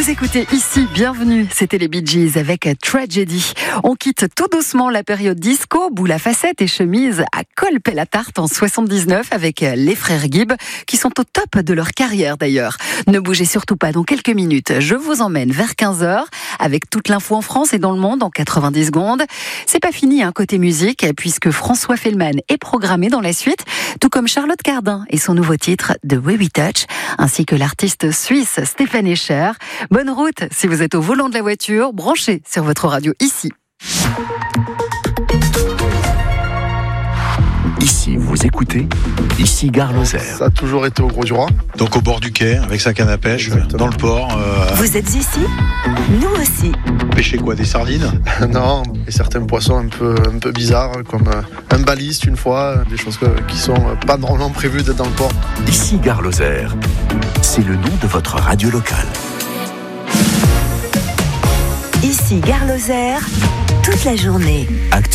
Vous écoutez ici, bienvenue, c'était les Bee Gees avec Tragedy. On quitte tout doucement la période disco, boule à facettes et chemise à col pelle à tarte en 79 avec les frères Gibb, qui sont au top de leur carrière d'ailleurs. Ne bougez surtout pas, dans quelques minutes, je vous emmène vers 15h avec toute l'info en France et dans le monde en 90 secondes. C'est pas fini, côté musique, puisque François Fellman est programmé dans la suite, tout comme Charlotte Cardin et son nouveau titre The Way We Touch, ainsi que l'artiste suisse Stéphane Escher. Bonne route si vous êtes au volant de la voiture, branchez sur votre radio ici. Ici, vous écoutez, ici Gare Lozère. Ça a toujours été au Gros du Roi. Donc au bord du quai, avec sa canne à pêche, exactement. Dans le port. Vous êtes ici ? Nous aussi. Pêcher quoi, des sardines ? Non, et certains poissons un peu bizarres, comme un baliste une fois, des choses qui sont pas normalement prévues d'être dans le port. Ici Gare Lozère, c'est le nom de votre radio locale. Ici Gare Lozère, toute la journée. Actu